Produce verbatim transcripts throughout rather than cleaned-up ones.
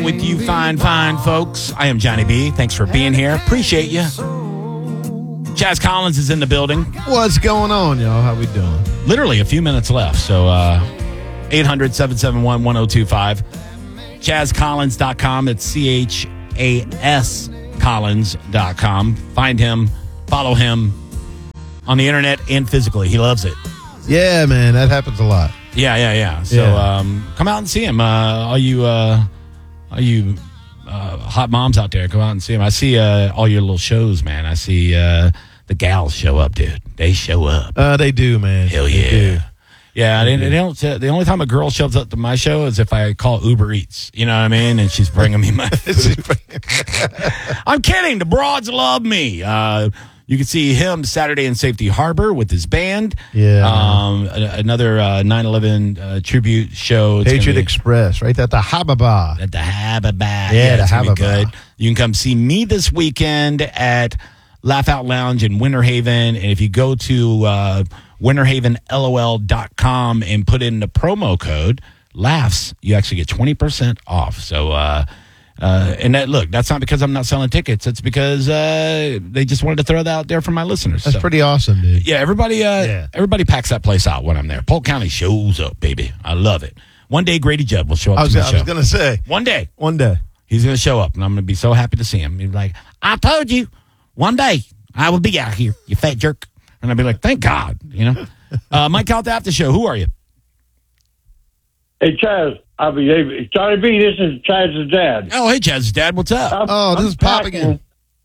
With you fine, fine folks. I am Johnny B. Thanks for being here. Appreciate you. Chaz Collins is in the building. What's going on, y'all? How we doing? Literally a few minutes left. So uh, eight hundred, seven seven one, one oh two five. chaz collins dot com. It's C H A S Collins dot com. Find him. Follow him on the internet and physically. He loves it. Yeah, man. That happens a lot. Yeah, yeah, yeah. So Yeah. Um, come out and see him. Uh, all you, uh, all you uh, hot moms out there, come out and see him. I see uh, all your little shows, man. I see uh, the gals show up, dude. They show up. Uh, they do, man. Hell They yeah. do. Yeah, they, they don't. The only time a girl shows up to my show is if I call Uber Eats. You know what I mean? And she's bringing me my food. I'm kidding. The broads love me. Uh, you can see him Saturday in Safety Harbor with his band. Yeah. Um, a- another uh, nine eleven uh, tribute show. It's Patriot gonna be Express, right at the Hababa. at the Hababa. Yeah, the it's gonna be Hababa. good. You can come see me this weekend at Laugh Out Lounge in Winter Haven. And if you go to uh, winter haven L O L dot com and put in the promo code laughs, you actually get twenty percent off. So, uh, uh, and that, look, that's not because I'm not selling tickets. It's because uh, they just wanted to throw that out there for my listeners. That's So, pretty awesome, dude. yeah, everybody, uh, Yeah. everybody packs that place out when I'm there. Polk County shows up, baby. I love it. One day, Grady Judd will show up I was, to my I show. was going to say, One day. one day. He's going to show up, and I'm going to be so happy to see him. He's like, I told you, one day I will be out here, you fat jerk. And I'll be like, thank God, you know. Uh, Mike out the after show. Who are you? Hey, Chaz, I'll be hey, Johnny B. This is Chaz's dad. Oh, hey, Chaz's dad. What's up? I'm- Oh, this I'm is Pop packing- again.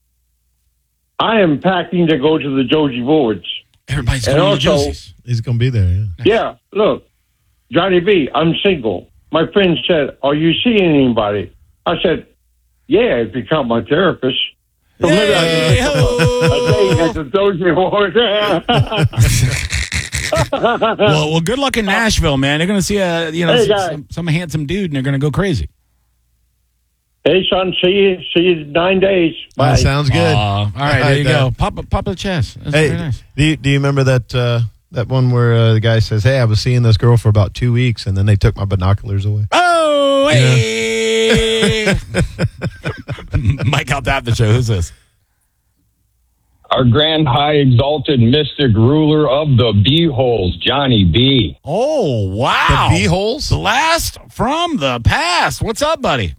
I am packing to go to the Josie Boards. Everybody's and going to also- Josie's. He's going to be there, yeah. Yeah, look, Johnny B. I'm single. My friend said, "Are you seeing anybody?" I said, "Yeah, if you count my therapist." So maybe I Hey, can ho. a day at the Josie Boards. well, well, good luck in Nashville, man. They're going to see a, you know, Hey, some, guys. some, some handsome dude, and they're going to go crazy. Hey, son, see you. See you in nine days. Bye. That sounds good. Uh, all right, there you Dad. go. Pop, a- pop a chest. That's Hey, very nice. do you, do you remember that uh, that one where uh, the guy says, hey, I was seeing this girl for about two weeks, and then they took my binoculars away? Oh, hey. Mike out the after show. Who's this? Our grand, high, exalted, mystic ruler of the bee-holes, Johnny B. Oh, wow. The bee-holes? Blast from the past. What's up, buddy?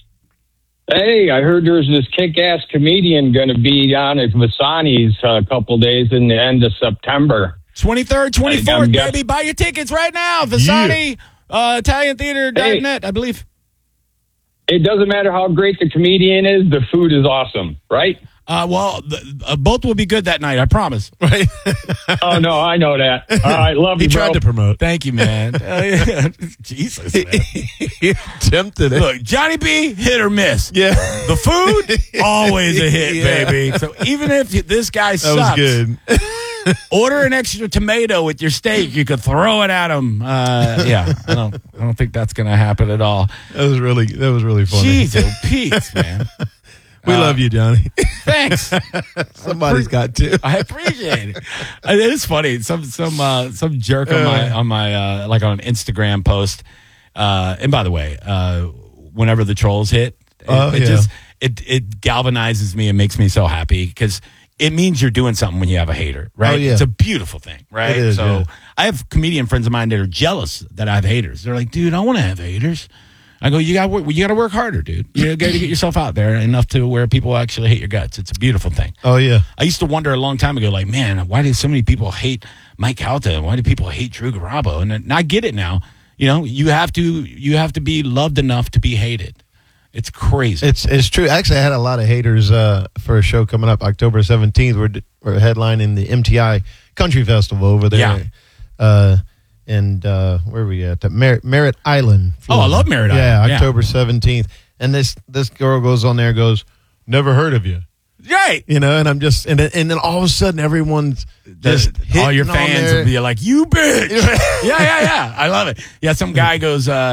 Hey, I heard there's this kick-ass comedian going to be on at Vasani's a couple days in the end of September. twenty-third, twenty-fourth, I'm guess- baby. Buy your tickets right now. Vasani, uh, Italian Theater dot net, I believe. It doesn't matter how great the comedian is, the food is awesome, right? Uh, well, the, uh, both will be good that night, I promise. Right? Oh, no, I know that. All right, love He you, tried bro. to promote. Thank you, man. Uh, yeah. Jesus, man. He attempted it. Look, Johnny B, hit or miss. Yeah. The food, always a hit, Yeah. baby. So even if this guy That sucks, was good. order an extra tomato with your steak. You could throw it at him. Uh, yeah, I don't. I don't think that's going to happen at all. That was really that was really funny. Jeez, oh, Pete, man. We Uh, love you, Johnny. Thanks. Somebody's got to. I appreciate it. Uh, It is funny. Some some uh, some jerk on my on my uh, like on an Instagram post. Uh, and by the way, uh, whenever the trolls hit, it, Oh, it yeah. just it it galvanizes me and makes me so happy because it means you're doing something when you have a hater, right? Oh, yeah. It's a beautiful thing, right? It is, so yeah. I have comedian friends of mine that are jealous that I have haters. They're like, dude, I want to have haters. I go, you got you got to work harder, dude. You got to get yourself out there enough to where people actually hate your guts. It's a beautiful thing. Oh, yeah. I used to wonder a long time ago, like, man, why do so many people hate Mike Calta? Why do people hate Drew Garabo? And, and I get it now. You know, you have to you have to be loved enough to be hated. It's crazy. It's it's true. Actually, I had a lot of haters uh, for a show coming up October seventeenth. We're, we're headlining the M T I Country Festival over there. Yeah. Uh, and uh, where are we at? The Mer- Merritt Island. Oh, I love Merritt yeah, Island. Yeah. October seventeenth. And this this girl goes on there and goes, never heard of you. right. You know, and I'm just, and then, and then all of a sudden everyone's just The- all your hitting on fans there. will be like, you bitch. yeah, yeah, yeah. I love it. Yeah, some guy goes, uh,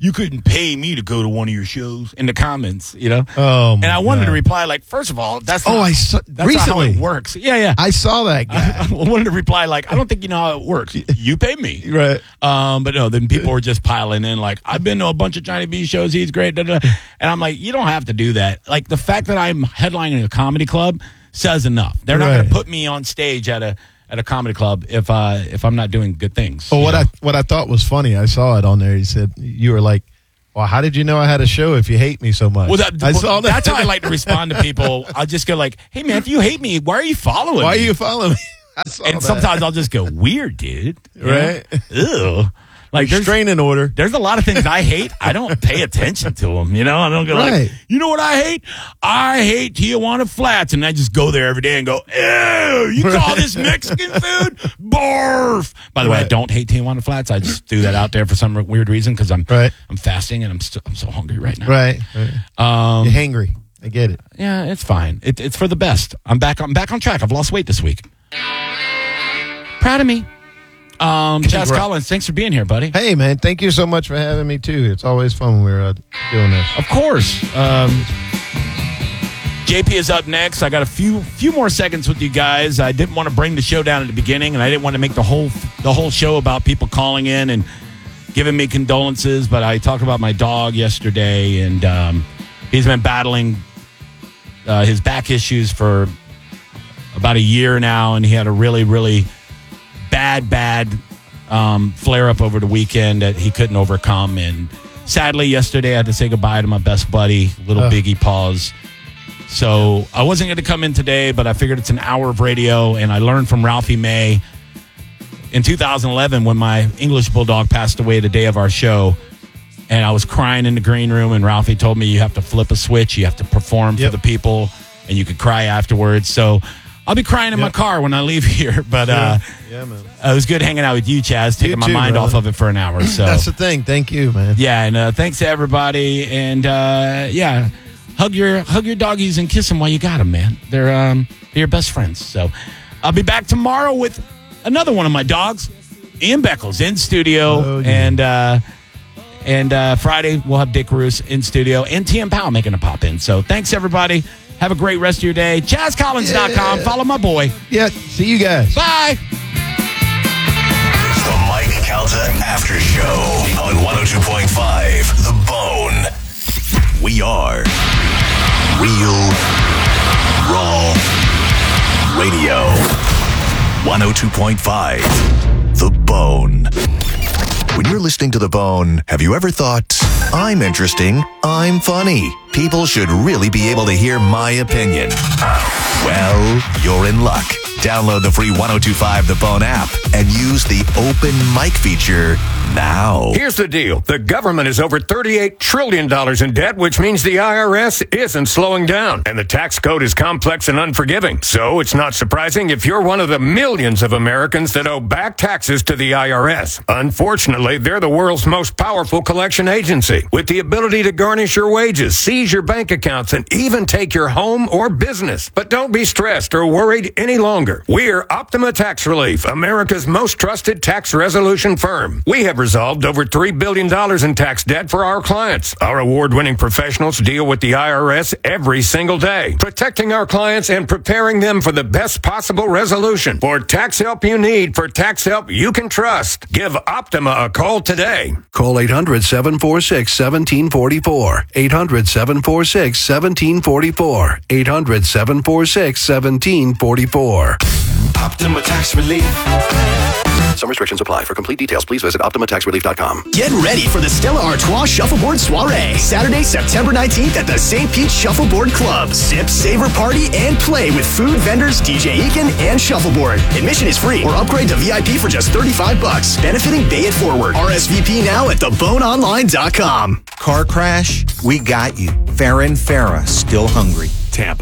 you couldn't pay me to go to one of your shows in the comments, you know? Oh, my And I wanted God. to reply, like, first of all, that's not, Oh, I saw, that's recently not how it works. Yeah, yeah. I saw that guy. I wanted to reply, like, I don't think you know how it works. You pay me. Right. Um, but no, then people were just piling in, like, I've been to a bunch of Johnny B shows. He's great. Da, da. And I'm like, you don't have to do that. Like, the fact that I'm headlining a comedy club says enough. They're not Right. going to put me on stage at a at a comedy club if uh if I'm not doing good things. Well, you what know? I what I thought was funny, I saw it on there. He said you were like, "Well, how did you know I had a show if you hate me so much?" Well, that, I saw that. that's how I like to respond to people. I'll just go like, "Hey, man, if you hate me, why are you following Why are me?" you following me? I saw And that. sometimes I'll just go, "Weird, dude." You know? Right. Ew. Like there's Restraining order. there's a lot of things I hate. I don't pay attention to them. You know, I don't go Right. like, you know what I hate? I hate Tijuana Flats, and I just go there every day and go, ew, you call this Mexican food? Barf. By the way, I Right. don't hate Tijuana Flats. I just threw that out there for some weird reason because I'm Right. I'm fasting and I'm st- I'm so hungry right now. Right. right. Um, You're hangry. I get it. yeah, it's fine. It, it's for the best. I'm back. I'm back on track. I've lost weight this week. Proud of me. Um, Chaz Congra- Collins, thanks for being here, buddy. Hey, man, thank you so much for having me, too. It's always fun when we're uh, doing this. Of course. Um, J P is up next. I got a few few more seconds with you guys. I didn't want to bring the show down at the beginning, and I didn't want to make the whole the whole show about people calling in and giving me condolences. But I talked about my dog yesterday, and um, he's been battling uh, his back issues for about a year now, and he had a really, really bad, bad um, flare-up over the weekend that he couldn't overcome. And sadly, yesterday I had to say goodbye to my best buddy, little Oh. Biggie Paws. So I wasn't going to come in today, but I figured it's an hour of radio, and I learned from Ralphie May in two thousand eleven when my English Bulldog passed away the day of our show, and I was crying in the green room, and Ralphie told me you have to flip a switch, you have to perform Yep. for the people, and you could cry afterwards. So I'll be crying in my Yep. car when I leave here, but uh, Yeah, man. it was good hanging out with you, Chaz, taking You my too, mind brother. off of it for an hour. So That's the thing. Thank you, man. yeah, and uh, thanks to everybody, and uh, yeah, hug your hug your doggies and kiss them while you got them, man. They're um they're your best friends. So I'll be back tomorrow with another one of my dogs, Ian Beckles, in studio, Oh, yeah. and uh, and uh, Friday we'll have Dick Roos in studio and T M Powell making a pop in. So thanks everybody. Have a great rest of your day. Chaz Collins dot com. Yeah. Follow my boy. Yeah, see you guys. Bye. The Mike Calta After Show on one oh two point five The Bone. We are Real Raw Radio. one oh two point five The Bone. When you're listening to The Bone, have you ever thought, I'm interesting, I'm funny, people should really be able to hear my opinion? Well, you're in luck. Download the free one oh two point five The Bone app and use the open mic feature now. Here's the deal. The government is over thirty-eight trillion dollars in debt, which means the I R S isn't slowing down. And the tax code is complex and unforgiving. So it's not surprising if you're one of the millions of Americans that owe back taxes to the I R S. Unfortunately, they're the world's most powerful collection agency, with the ability to garnish your wages, seize your bank accounts, and even take your home or business. But don't be stressed or worried any longer. We're Optima Tax Relief, America's most trusted tax resolution firm. We have resolved over three billion dollars in tax debt for our clients. Our award-winning professionals deal with the I R S every single day, protecting our clients and preparing them for the best possible resolution. For tax help you need, for tax help you can trust, give Optima a call today. Call eight hundred, seven four six, one seven four four. eight hundred, seven four six, one seven four four. eight hundred, seven four six, one seven four four. Optima Tax Relief. Some restrictions apply. For complete details, please visit optima tax relief dot com. Get ready for the Stella Artois Shuffleboard Soiree, Saturday, September nineteenth at the Saint Pete Shuffleboard Club. Sip, savor, party, and play with food vendors, D J Eakin, and Shuffleboard. Admission is free or upgrade to V I P for just thirty-five bucks. Benefiting Bay It Forward. R S V P now at the bone online dot com. Car crash? We got you. Farrah and Farrah, still hungry. Tampa.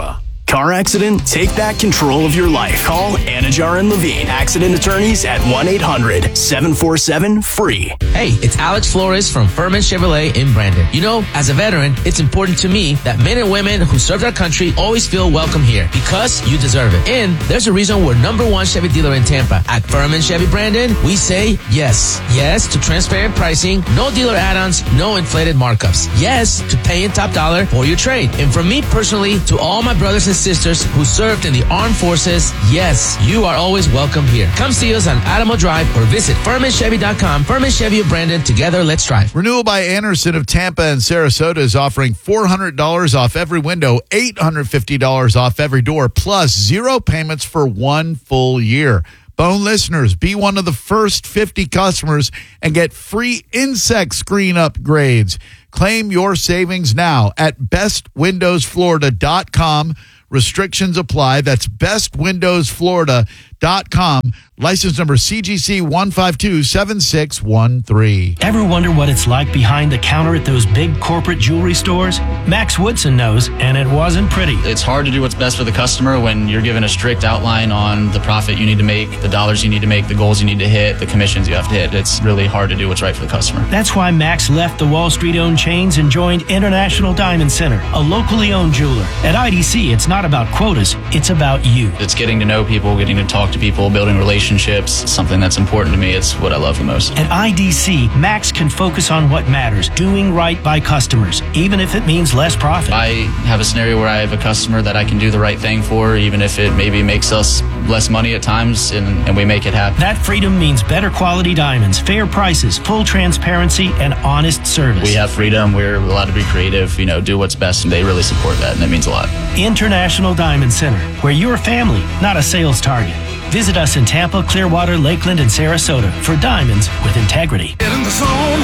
Car accident? Take back control of your life. Call Anajar and Levine, accident attorneys at one eight hundred seven four seven free. Hey, it's Alex Flores from Furman Chevrolet in Brandon. You know, as a veteran, it's important to me that men and women who served our country always feel welcome here because you deserve it. And there's a reason we're number one Chevy dealer in Tampa. At Furman Chevy Brandon, we say yes. Yes to transparent pricing, no dealer add-ons, no inflated markups. Yes to paying top dollar for your trade. And from me personally to all my brothers and sisters who served in the armed forces, yes, you are always welcome here. Come see us on Adamo Drive or visit Furman Chevy dot com. Furman Chevy of Brandon, together let's drive. Renewal by Anderson of Tampa and Sarasota is offering four hundred dollars off every window, eight hundred fifty dollars off every door, plus zero payments for one full year. Bone listeners, be one of the first fifty customers and get free insect screen upgrades. Claim your savings now at best windows florida dot com. Restrictions apply. That's best windows florida dot com. License number C G C one five two seven six one three. Ever wonder what it's like behind the counter at those big corporate jewelry stores? Max Woodson knows, and it wasn't pretty. It's hard to do what's best for the customer when you're given a strict outline on the profit you need to make, the dollars you need to make, the goals you need to hit, the commissions you have to hit. It's really hard to do what's right for the customer. That's why Max left the Wall Street-owned chains and joined International Diamond Center, a locally owned jeweler. At I D C, it's not about quotas, it's about you. It's getting to know people, getting to talk to people, building relationships. Something that's important to me. It's what I love the most. At I D C, Max can focus on what matters, doing right by customers, even if it means less profit. I have a scenario where I have a customer that I can do the right thing for, even if it maybe makes us less money at times, and, and we make it happen. That freedom means better quality diamonds, fair prices, full transparency, and honest service. We have freedom. We're allowed to be creative, you know, do what's best, and they really support that, and it means a lot. International Diamond Center, where you're a family, not a sales target. Visit us in Tampa, Clearwater, Lakeland, and Sarasota for diamonds with integrity. Get in the zone,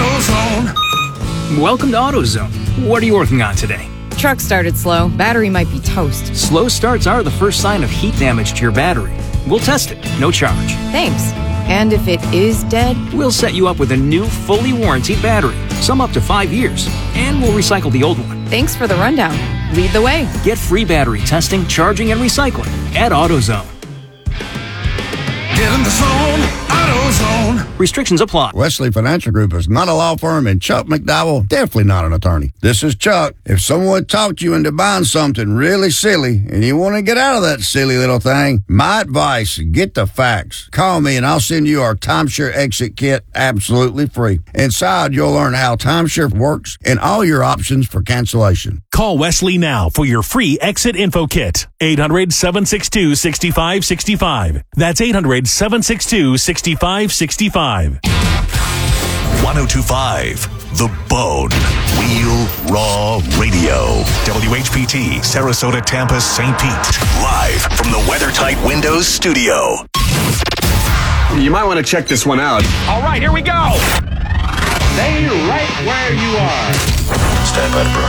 AutoZone. Welcome to AutoZone. What are you working on today? Truck started slow. Battery might be toast. Slow starts are the first sign of heat damage to your battery. We'll test it, no charge. Thanks. And if it is dead? We'll set you up with a new, fully warranted battery, some up to five years, and we'll recycle the old one. Thanks for the rundown. Lead the way. Get free battery testing, charging, and recycling at AutoZone. Get in the zone, AutoZone. Restrictions apply. Wesley Financial Group is not a law firm, and Chuck McDowell definitely not an attorney. This is Chuck. If someone talked you into buying something really silly and you want to get out of that silly little thing, my advice, get the facts. Call me and I'll send you our timeshare exit kit absolutely free. Inside, you'll learn how timeshare works and all your options for cancellation. Call Wesley now for your free exit info kit. eight hundred, seven six two, six five six five. That's eight hundred, seven six two, six five six five. one oh two point five The Bone. Real Raw Radio. W H P T, Sarasota, Tampa, Saint Pete. Live from the WeatherTight Windows studio. You might want to check this one out. All right, here we go. Stay right where you are. Stand by, bro.